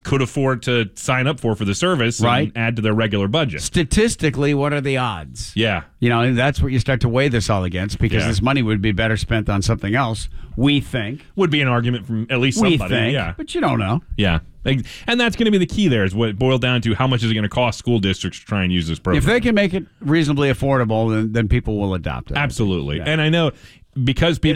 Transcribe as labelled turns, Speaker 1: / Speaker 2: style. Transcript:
Speaker 1: could afford to sign up for the service
Speaker 2: Right.
Speaker 1: and add to their regular budget.
Speaker 2: Statistically, what are the odds?
Speaker 1: Yeah.
Speaker 2: And that's what you start to weigh this all against, because
Speaker 1: Yeah.
Speaker 2: this money would be better spent on something else, we think.
Speaker 1: Would be an argument from at least
Speaker 2: We
Speaker 1: somebody.
Speaker 2: think,
Speaker 1: Yeah.
Speaker 2: but you don't know.
Speaker 1: Yeah. And that's going to be the key there, is what it boiled down to: how much is it going to cost school districts to try and use this program?
Speaker 2: If they can make it reasonably affordable, then people will adopt it.
Speaker 1: Absolutely.
Speaker 2: Yeah.
Speaker 1: And I know because people